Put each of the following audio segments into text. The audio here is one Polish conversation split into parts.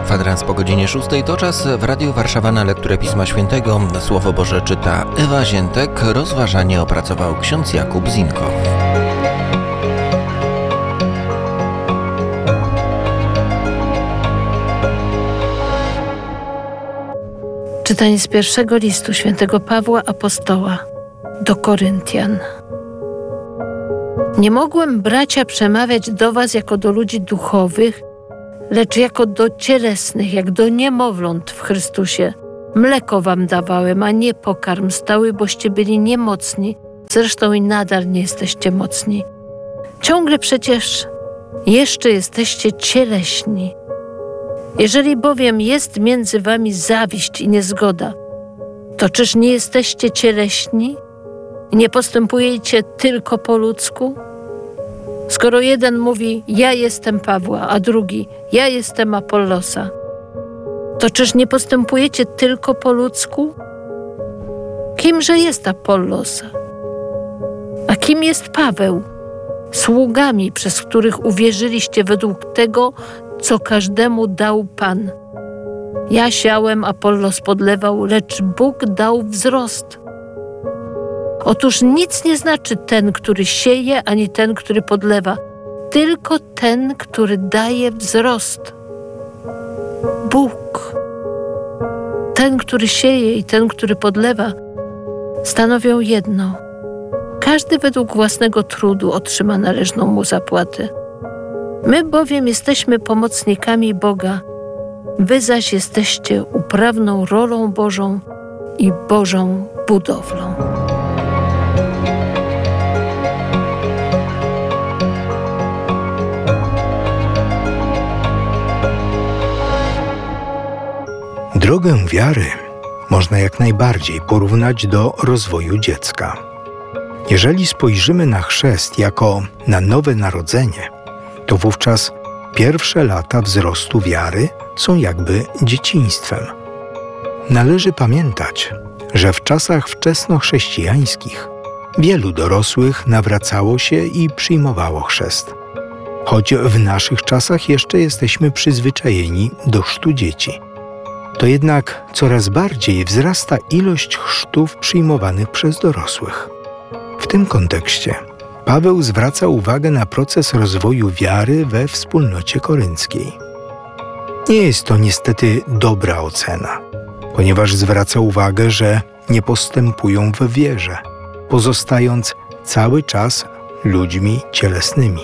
Kwadrans po godzinie 6 to czas w Radiu Warszawa na lekturę Pisma Świętego. Słowo Boże czyta Ewa Ziętek, rozważanie opracował ksiądz Jakub Zinko. Czytanie z pierwszego listu świętego Pawła Apostoła do Koryntian. Nie mogłem, bracia, przemawiać do was jako do ludzi duchowych, lecz jako do cielesnych, jak do niemowląt w Chrystusie. Mleko wam dawałem, a nie pokarm stały, boście byli niemocni, zresztą i nadal nie jesteście mocni. Ciągle przecież jeszcze jesteście cieleśni. Jeżeli bowiem jest między wami zawiść i niezgoda, to czyż nie jesteście cieleśni i nie postępujecie tylko po ludzku? Skoro jeden mówi, ja jestem Pawła, a drugi, ja jestem Apollosa, to czyż nie postępujecie tylko po ludzku? Kimże jest Apollos? A kim jest Paweł? Sługami, przez których uwierzyliście według tego, co każdemu dał Pan. Ja siałem, Apollos podlewał, lecz Bóg dał wzrost. Otóż nic nie znaczy ten, który sieje, ani ten, który podlewa, tylko ten, który daje wzrost. Bóg. Ten, który sieje i ten, który podlewa, stanowią jedno. Każdy według własnego trudu otrzyma należną mu zapłatę. My bowiem jesteśmy pomocnikami Boga, wy zaś jesteście uprawną rolą Bożą i Bożą budowlą. Drogę wiary można jak najbardziej porównać do rozwoju dziecka. Jeżeli spojrzymy na chrzest jako na nowe narodzenie, to wówczas pierwsze lata wzrostu wiary są jakby dzieciństwem. Należy pamiętać, że w czasach wczesnochrześcijańskich wielu dorosłych nawracało się i przyjmowało chrzest. Choć w naszych czasach jeszcze jesteśmy przyzwyczajeni do chrztu dzieci, to jednak coraz bardziej wzrasta ilość chrztów przyjmowanych przez dorosłych. W tym kontekście Paweł zwraca uwagę na proces rozwoju wiary we wspólnocie korynckiej. Nie jest to niestety dobra ocena, ponieważ zwraca uwagę, że nie postępują w wierze, pozostając cały czas ludźmi cielesnymi.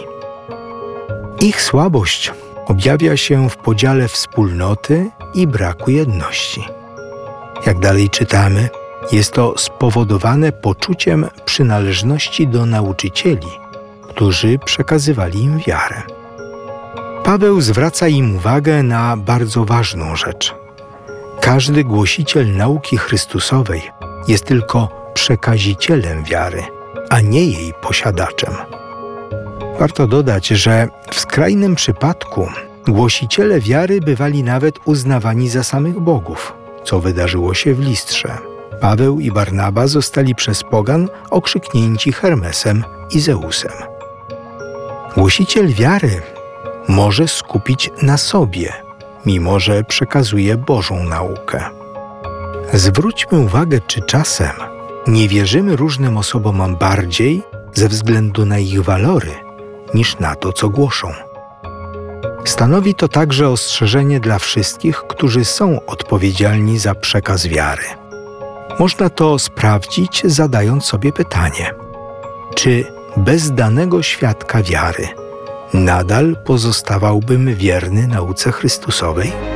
Ich słabość objawia się w podziale wspólnoty i braku jedności. Jak dalej czytamy, jest to spowodowane poczuciem przynależności do nauczycieli, którzy przekazywali im wiarę. Paweł zwraca im uwagę na bardzo ważną rzecz. Każdy głosiciel nauki Chrystusowej jest tylko przekazicielem wiary, a nie jej posiadaczem. Warto dodać, że w skrajnym przypadku głosiciele wiary bywali nawet uznawani za samych bogów, co wydarzyło się w Listrze. Paweł i Barnaba zostali przez pogan okrzyknięci Hermesem i Zeusem. Głosiciel wiary może skupić na sobie, mimo że przekazuje Bożą naukę. Zwróćmy uwagę, czy czasem nie wierzymy różnym osobom bardziej ze względu na ich walory, niż na to, co głoszą. Stanowi to także ostrzeżenie dla wszystkich, którzy są odpowiedzialni za przekaz wiary. Można to sprawdzić, zadając sobie pytanie: czy bez danego świadka wiary nadal pozostawałbym wierny nauce Chrystusowej?